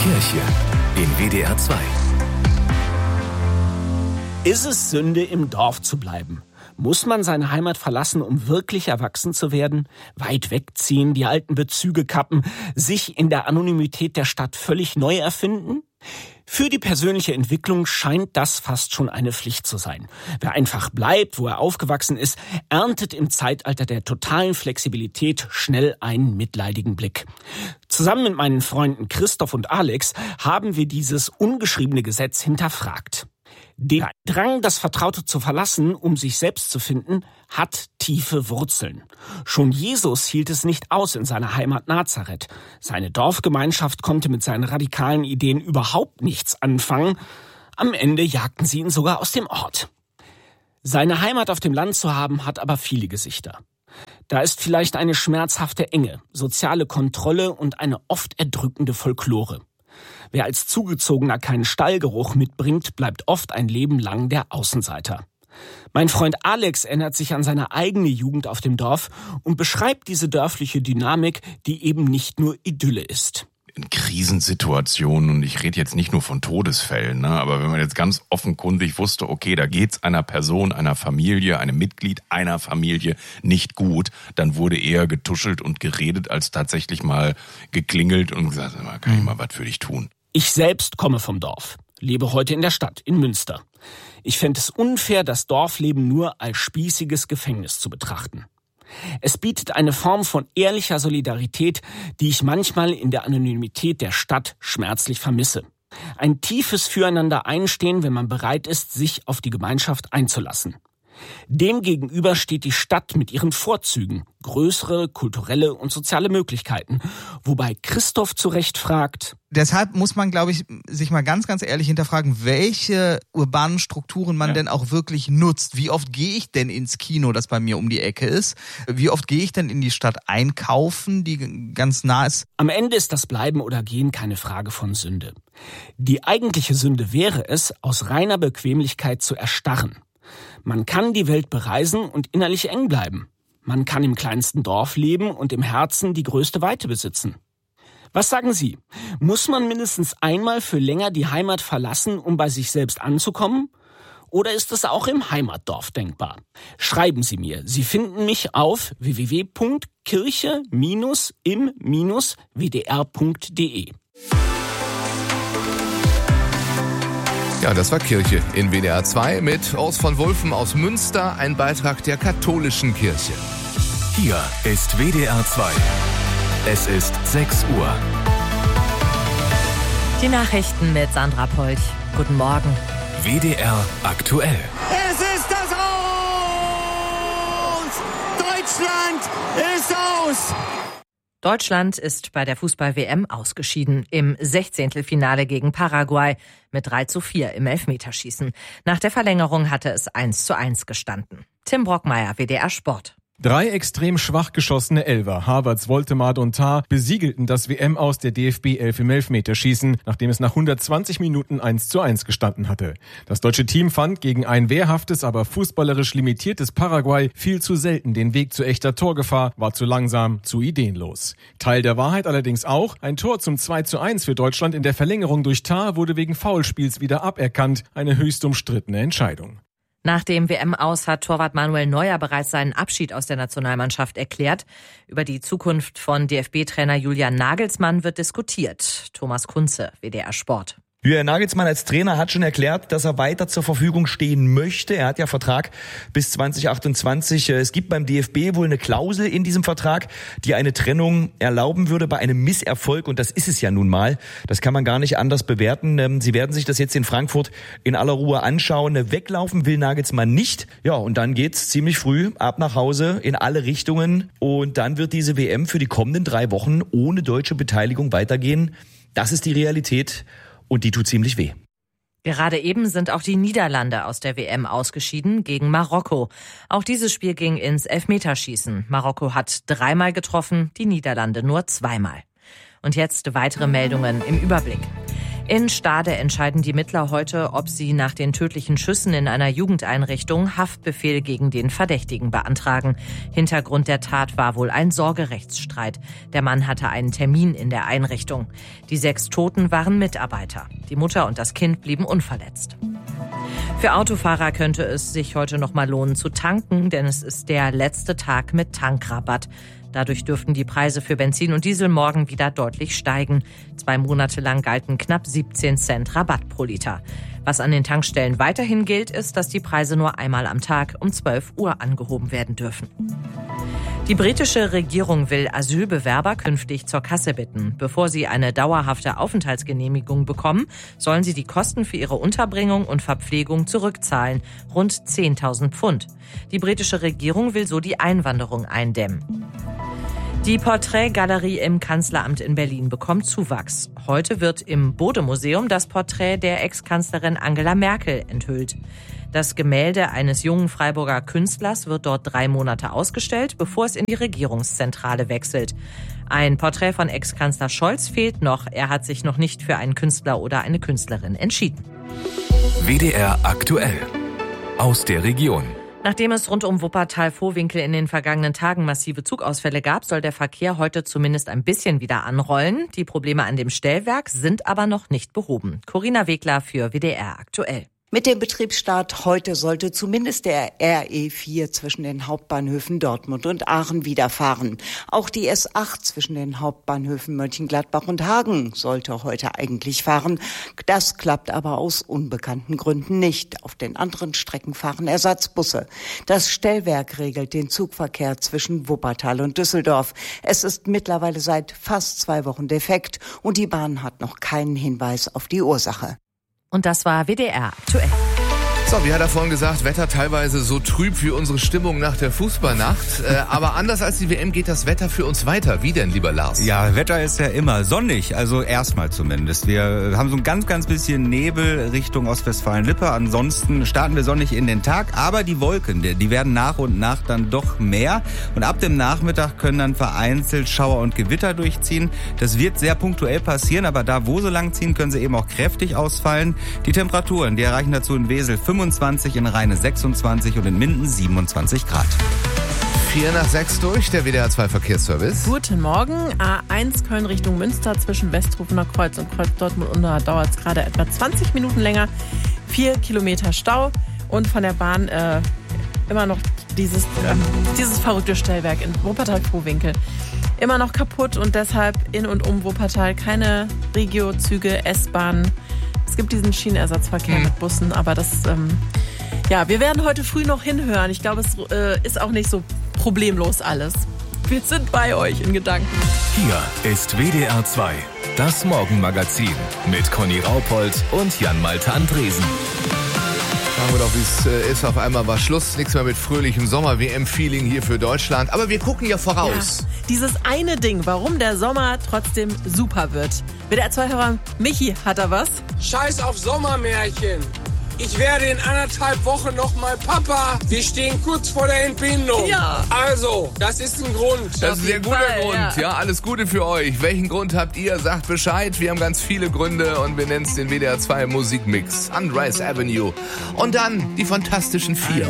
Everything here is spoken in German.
Kirche in WDR 2. Ist es Sünde, im Dorf zu bleiben? Muss man seine Heimat verlassen, um wirklich erwachsen zu werden? Weit wegziehen, die alten Bezüge kappen, sich in der Anonymität der Stadt völlig neu erfinden? Für die persönliche Entwicklung scheint das fast schon eine Pflicht zu sein. Wer einfach bleibt, wo er aufgewachsen ist, erntet im Zeitalter der totalen Flexibilität schnell einen mitleidigen Blick. Zusammen mit meinen Freunden Christoph und Alex haben wir dieses ungeschriebene Gesetz hinterfragt. Der Drang, das Vertraute zu verlassen, um sich selbst zu finden, hat tiefe Wurzeln. Schon Jesus hielt es nicht aus in seiner Heimat Nazareth. Seine Dorfgemeinschaft konnte mit seinen radikalen Ideen überhaupt nichts anfangen. Am Ende jagten sie ihn sogar aus dem Ort. Seine Heimat auf dem Land zu haben, hat aber viele Gesichter. Da ist vielleicht eine schmerzhafte Enge, soziale Kontrolle und eine oft erdrückende Folklore. Wer als Zugezogener keinen Stallgeruch mitbringt, bleibt oft ein Leben lang der Außenseiter. Mein Freund Alex erinnert sich an seine eigene Jugend auf dem Dorf und beschreibt diese dörfliche Dynamik, die eben nicht nur Idylle ist. In Krisensituationen, und ich rede jetzt nicht nur von Todesfällen, aber wenn man jetzt ganz offenkundig wusste, okay, da geht's einer Person, einer Familie, einem Mitglied einer Familie nicht gut, dann wurde eher getuschelt und geredet, als tatsächlich mal geklingelt und gesagt, kann ich mal was für dich tun. Ich selbst komme vom Dorf, lebe heute in der Stadt, in Münster. Ich fände es unfair, das Dorfleben nur als spießiges Gefängnis zu betrachten. Es bietet eine Form von ehrlicher Solidarität, die ich manchmal in der Anonymität der Stadt schmerzlich vermisse. Ein tiefes Füreinander einstehen, wenn man bereit ist, sich auf die Gemeinschaft einzulassen. Demgegenüber steht die Stadt mit ihren Vorzügen, größere kulturelle und soziale Möglichkeiten, wobei Christoph zu Recht fragt: Deshalb muss man, glaube ich, sich mal ganz, ganz ehrlich hinterfragen, welche urbanen Strukturen man denn auch wirklich nutzt. Wie oft gehe ich denn ins Kino, das bei mir um die Ecke ist? Wie oft gehe ich denn in die Stadt einkaufen, die ganz nah ist? Am Ende ist das Bleiben oder Gehen keine Frage von Sünde. Die eigentliche Sünde wäre es, aus reiner Bequemlichkeit zu erstarren. Man kann die Welt bereisen und innerlich eng bleiben. Man kann im kleinsten Dorf leben und im Herzen die größte Weite besitzen. Was sagen Sie? Muss man mindestens einmal für länger die Heimat verlassen, um bei sich selbst anzukommen? Oder ist es auch im Heimatdorf denkbar? Schreiben Sie mir. Sie finden mich auf www.kirche-im-wdr.de. Ja, das war Kirche in WDR 2 mit Urs von Wulffen aus Münster, ein Beitrag der katholischen Kirche. Hier ist WDR 2. Es ist 6 Uhr. Die Nachrichten mit Sandra Polch. Guten Morgen. WDR aktuell. Es ist das Aus! Deutschland ist aus! Deutschland ist bei der Fußball-WM ausgeschieden. Im 16. Finale gegen Paraguay mit 3:4 im Elfmeterschießen. Nach der Verlängerung hatte es 1:1 gestanden. Tim Brockmeier, WDR Sport. 3 extrem schwach geschossene Elfer, Havertz, Woltemade und Tah, besiegelten das WM-Aus der DFB 11 im Elfmeterschießen, nachdem es nach 120 Minuten 1:1 gestanden hatte. Das deutsche Team fand gegen ein wehrhaftes, aber fußballerisch limitiertes Paraguay viel zu selten den Weg zu echter Torgefahr, war zu langsam, zu ideenlos. Teil der Wahrheit allerdings auch, ein Tor zum 2:1 für Deutschland in der Verlängerung durch Tah wurde wegen Foulspiels wieder aberkannt, eine höchst umstrittene Entscheidung. Nach dem WM-Aus hat Torwart Manuel Neuer bereits seinen Abschied aus der Nationalmannschaft erklärt. Über die Zukunft von DFB-Trainer Julian Nagelsmann wird diskutiert. Thomas Kunze, WDR Sport. Julian Nagelsmann als Trainer hat schon erklärt, dass er weiter zur Verfügung stehen möchte. Er hat ja Vertrag bis 2028. Es gibt beim DFB wohl eine Klausel in diesem Vertrag, die eine Trennung erlauben würde bei einem Misserfolg. Und das ist es ja nun mal. Das kann man gar nicht anders bewerten. Sie werden sich das jetzt in Frankfurt in aller Ruhe anschauen. Weglaufen will Nagelsmann nicht. Ja, und dann geht's ziemlich früh ab nach Hause in alle Richtungen. Und dann wird diese WM für die kommenden 3 Wochen ohne deutsche Beteiligung weitergehen. Das ist die Realität. Und die tut ziemlich weh. Gerade eben sind auch die Niederlande aus der WM ausgeschieden gegen Marokko. Auch dieses Spiel ging ins Elfmeterschießen. Marokko hat 3-mal getroffen, die Niederlande nur 2-mal. Und jetzt weitere Meldungen im Überblick. In Stade entscheiden die Mittler heute, ob sie nach den tödlichen Schüssen in einer Jugendeinrichtung Haftbefehl gegen den Verdächtigen beantragen. Hintergrund der Tat war wohl ein Sorgerechtsstreit. Der Mann hatte einen Termin in der Einrichtung. Die 6 Toten waren Mitarbeiter. Die Mutter und das Kind blieben unverletzt. Für Autofahrer könnte es sich heute noch mal lohnen zu tanken, denn es ist der letzte Tag mit Tankrabatt. Dadurch dürften die Preise für Benzin und Diesel morgen wieder deutlich steigen. 2 Monate lang galten knapp 17 Cent Rabatt pro Liter. Was an den Tankstellen weiterhin gilt, ist, dass die Preise nur einmal am Tag um 12 Uhr angehoben werden dürfen. Die britische Regierung will Asylbewerber künftig zur Kasse bitten. Bevor sie eine dauerhafte Aufenthaltsgenehmigung bekommen, sollen sie die Kosten für ihre Unterbringung und Verpflegung zurückzahlen, rund 10.000 Pfund. Die britische Regierung will so die Einwanderung eindämmen. Die Porträtgalerie im Kanzleramt in Berlin bekommt Zuwachs. Heute wird im Bode-Museum das Porträt der Ex-Kanzlerin Angela Merkel enthüllt. Das Gemälde eines jungen Freiburger Künstlers wird dort 3 Monate ausgestellt, bevor es in die Regierungszentrale wechselt. Ein Porträt von Ex-Kanzler Scholz fehlt noch. Er hat sich noch nicht für einen Künstler oder eine Künstlerin entschieden. WDR aktuell. Aus der Region. Nachdem es rund um Wuppertal-Vohwinkel in den vergangenen Tagen massive Zugausfälle gab, soll der Verkehr heute zumindest ein bisschen wieder anrollen. Die Probleme an dem Stellwerk sind aber noch nicht behoben. Corinna Wegler für WDR aktuell. Mit dem Betriebsstart heute sollte zumindest der RE4 zwischen den Hauptbahnhöfen Dortmund und Aachen wieder fahren. Auch die S8 zwischen den Hauptbahnhöfen Mönchengladbach und Hagen sollte heute eigentlich fahren. Das klappt aber aus unbekannten Gründen nicht. Auf den anderen Strecken fahren Ersatzbusse. Das Stellwerk regelt den Zugverkehr zwischen Wuppertal und Düsseldorf. Es ist mittlerweile seit fast 2 Wochen defekt und die Bahn hat noch keinen Hinweis auf die Ursache. Und das war WDR aktuell. So, wie hat er vorhin gesagt, Wetter teilweise so trüb wie unsere Stimmung nach der Fußballnacht. Aber anders als die WM geht das Wetter für uns weiter. Wie denn, lieber Lars? Ja, Wetter ist ja immer sonnig, also erstmal zumindest. Wir haben so ein ganz bisschen Nebel Richtung Ostwestfalen-Lippe. Ansonsten starten wir sonnig in den Tag. Aber die Wolken, die werden nach und nach dann doch mehr. Und ab dem Nachmittag können dann vereinzelt Schauer und Gewitter durchziehen. Das wird sehr punktuell passieren, aber da, wo sie lang ziehen, können sie eben auch kräftig ausfallen. Die Temperaturen, die erreichen dazu in Wesel 25, in Rheine 26 und in Minden 27 Grad. 4:06 durch, der WDR 2 Verkehrsservice. Guten Morgen. A1 Köln Richtung Münster zwischen Westrufener Kreuz und Kreuz Dortmund-Unna dauert es gerade etwa 20 Minuten länger. 4 Kilometer Stau und von der Bahn immer noch dieses verrückte Stellwerk in Wuppertal-Vohwinkel. Immer noch kaputt und deshalb in und um Wuppertal keine Regio-Züge, S-Bahnen. Es gibt diesen Schienenersatzverkehr mit Bussen, aber das, wir werden heute früh noch hinhören. Ich glaube, es ist auch nicht so problemlos alles. Wir sind bei euch in Gedanken. Hier ist WDR 2, das Morgenmagazin mit Conny Raupold und Jan-Malte Andresen. Sagen wir doch, wie es ist. Auf einmal war Schluss. Nichts mehr mit fröhlichem Sommer-WM-Feeling hier für Deutschland. Aber wir gucken ja voraus. Ja, dieses eine Ding, warum der Sommer trotzdem super wird. WDR 2-Hörer Michi hat da was. Scheiß auf Sommermärchen. Ich werde in 1,5 Wochen nochmal Papa. Wir stehen kurz vor der Entbindung. Ja. Also, das ist ein Grund. Das ist ein sehr guter Grund. Ja, alles Gute für euch. Welchen Grund habt ihr? Sagt Bescheid. Wir haben ganz viele Gründe und wir nennen es den WDR 2 Musikmix. Sunrise Avenue. Und dann die Fantastischen 4.